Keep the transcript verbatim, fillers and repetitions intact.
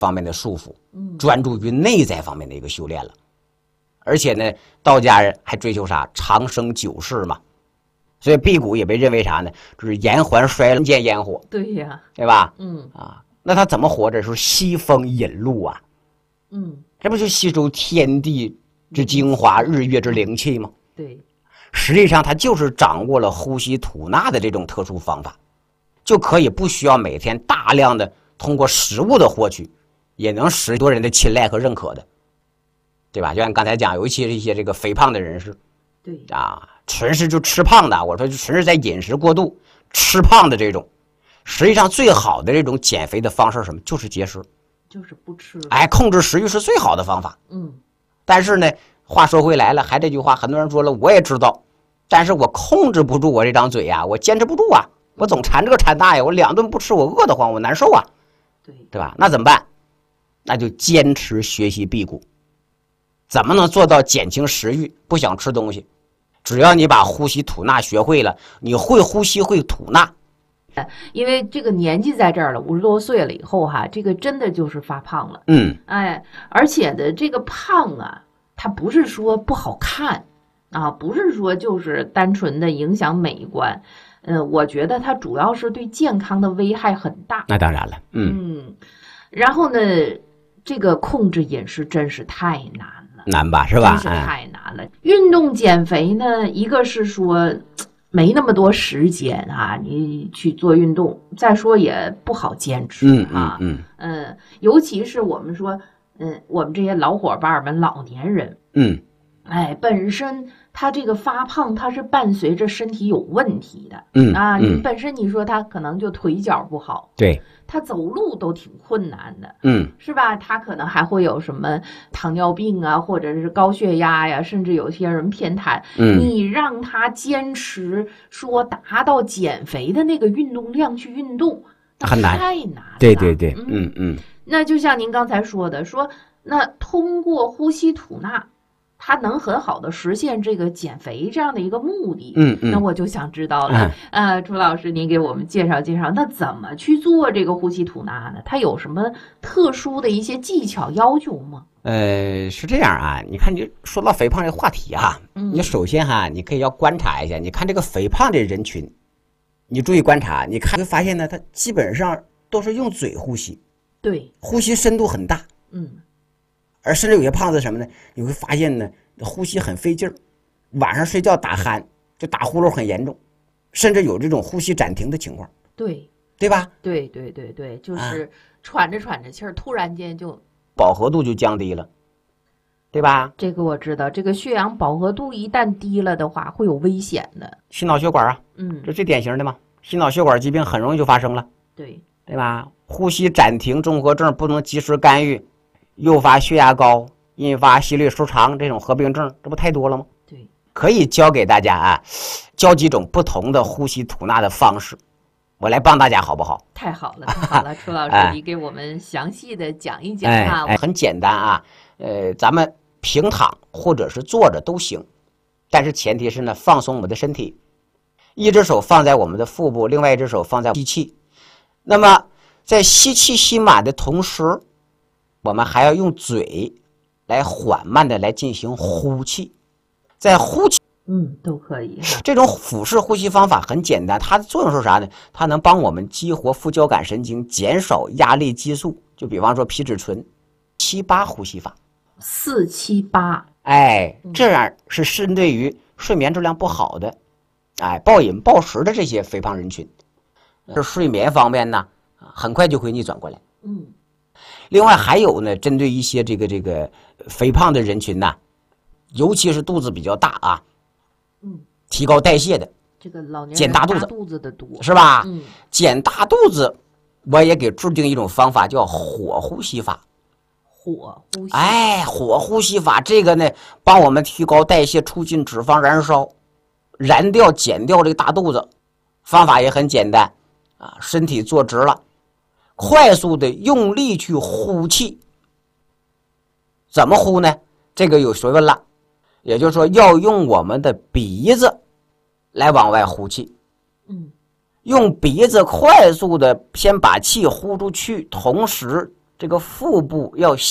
方面的束缚，专注于内在方面的一个修炼了。而且呢，道家人还追求啥？长生久世嘛。所以辟谷也被认为啥呢？就是延缓衰老，见烟火。 对呀， 对吧？ 嗯啊，那他怎么活着？是吸风引露啊。 嗯， 这不就吸收天地之精华、日月之灵气吗？ 对， 实际上他就是掌握了呼吸吐纳的这种特殊方法，就可以不需要每天大量的通过食物的获取，也能使多人的青睐和认可的，对吧？就像刚才讲，尤其是一些这个肥胖的人士， 对啊，纯是就吃胖的，我说就纯是在饮食过度吃胖的这种，实际上最好的这种减肥的方式是什么？就是节食， 就是不吃。 哎，控制食欲是最好的方法。 嗯， 但是呢，话说回来了，还这句话，很多人说了，我也知道，但是我控制不住我这张嘴呀，我坚持不住啊，我总馋这个馋那呀，我两顿不吃我饿得慌，我难受啊， 对对吧？那怎么办？那就坚持学习辟谷。怎么能做到减轻食欲，不想吃东西？只要你把呼吸吐纳学会了，你会呼吸会吐纳。 因为这个年纪在这儿了，五十多岁了以后哈，这个真的就是发胖了。 嗯， 哎，而且的这个胖啊，它不是说不好看啊，不是说就是单纯的影响美观。嗯，我觉得它主要是对健康的危害很大。 那当然了，嗯嗯，然后呢，这个控制饮食真是太难了， 难吧，是吧？ 真是太难了。运动减肥呢，一个是说没那么多时间啊，你去做运动，再说也不好坚持嗯啊。 嗯嗯嗯，尤其是我们说，嗯，我们这些老伙伴们、老年人， 嗯， 哎，本身他这个发胖，他是伴随着身体有问题的。 嗯啊， 嗯你本身你说他可能就腿脚不好， 对， 他走路都挺困难的。 嗯是吧？他可能还会有什么糖尿病啊，或者是高血压呀，甚至有些人偏瘫。 嗯你让他坚持说达到减肥的那个运动量去运动，那很难太难了。 对对对， 嗯嗯嗯那就像您刚才说的，说那通过呼吸吐纳，它能很好的实现这个减肥这样的一个目的。 嗯嗯， 那我就想知道了，呃，朱老师，您给我们介绍介绍，那怎么去做这个呼吸吐纳呢？它有什么特殊的一些技巧要求吗？ 呃，是这样啊，你看，你说到肥胖这个话题啊， 嗯你首先哈，你可以要观察一下，你看这个肥胖的人群，你注意观察，你看会发现呢，他基本上都是用嘴呼吸， 对， 呼吸深度很大， 嗯， 而甚至有些胖子什么呢，你会发现呢，呼吸很费劲儿，晚上睡觉打鼾，就打呼噜很严重，甚至有这种呼吸暂停的情况， 对， 对吧？ 对对对对，就啊是喘着喘着气儿，突然间就饱和度就降低了，对吧？ 这个我知道，这个血氧饱和度一旦低了的话，会有危险的。 心脑血管啊， 嗯， 这最典型的嘛，心脑血管疾病很容易就发生了。 对， 对吧？呼吸暂停综合症不能及时干预，诱发血压高，引发心律失常这种合并症，这不太多了吗？ 对， 可以教给大家啊，教几种不同的呼吸吐纳的方式，我来帮大家好不好？ 太好了，太好了，楚老师， 哎你给我们详细的讲一讲哎啊。 哎，很简单啊，呃，咱们平躺或者是坐着都行，但是前提是呢，放松我们的身体，一只手放在我们的腹部，另外一只手放在吸气。那么在吸气吸满的同时，我们还要用嘴来缓慢的来进行呼气。在呼气嗯，都可以哈。 这种腹式呼吸方法很简单，它的作用是啥呢？它能帮我们激活副交感神经，减少压力激素。就比方说皮质醇，七八呼吸法。 四七八， 哎，这样是针对于睡眠质量不好的，哎，暴饮暴食的这些肥胖人群。这睡眠方面呢，很快就会逆转过来。 嗯， 另外还有呢，针对一些这个这个肥胖的人群呢，尤其是肚子比较大啊， 嗯， 提高代谢的， 这个老年人减大肚子肚子的多是吧？ 嗯， 减大肚子，我也给制定一种方法，叫火呼吸法。 火呼吸， 哎，火呼吸法这个呢，帮我们提高代谢，促进脂肪燃烧，燃掉、减掉这个大肚子。方法也很简单啊，身体坐直了，快速的用力去呼气。怎么呼呢？这个有学问了，也就是说要用我们的鼻子来往外呼气。 嗯， 用鼻子快速的先把气呼出去，同时这个腹部要